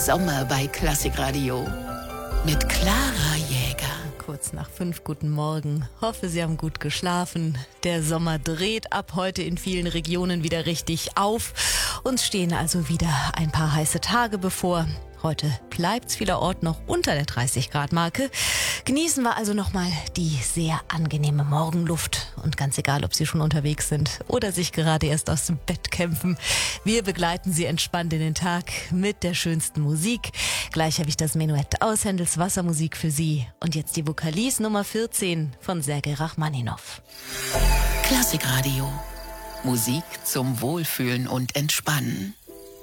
Sommer bei Klassikradio mit Clara Jäger. Kurz nach 5, guten Morgen. Hoffe, Sie haben gut geschlafen. Der Sommer dreht ab heute in vielen Regionen wieder richtig auf. Uns stehen also wieder ein paar heiße Tage bevor. Heute bleibt's vielerorts noch unter der 30-Grad-Marke. Genießen wir also nochmal die sehr angenehme Morgenluft. Und ganz egal, ob Sie schon unterwegs sind oder sich gerade erst aus dem Bett kämpfen, wir begleiten Sie entspannt in den Tag mit der schönsten Musik. Gleich habe ich das Menuett aus Händels Wassermusik für Sie. Und jetzt die Vokalis Nummer 14 von Sergei Rachmaninov. Klassikradio. Musik zum Wohlfühlen und Entspannen.